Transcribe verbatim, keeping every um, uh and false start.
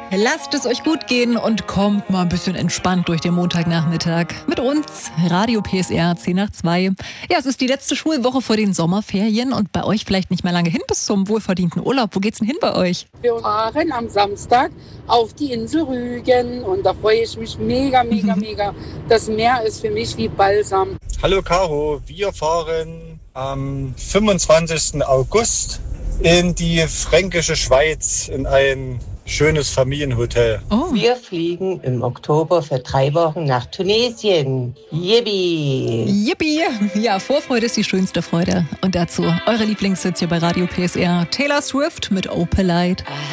Lasst es euch gut gehen und kommt mal ein bisschen entspannt durch den Montagnachmittag. Mit uns, Radio P S R zehn nach zwei. Ja, es ist die letzte Schulwoche vor den Sommerferien und bei euch vielleicht nicht mehr lange hin bis zum wohlverdienten Urlaub. Wo geht's denn hin bei euch? Wir fahren am Samstag auf die Insel Rügen und da freue ich mich mega, mega, mega. Das Meer ist für mich wie Balsam. Hallo Caro, wir fahren am fünfundzwanzigsten August in die fränkische Schweiz in ein schönes Familienhotel. Oh. Wir fliegen im Oktober für drei Wochen nach Tunesien. Yippie! Yippie! Ja, Vorfreude ist die schönste Freude. Und dazu eure Lieblingshits hier bei Radio P S R. Taylor Swift mit Opalite.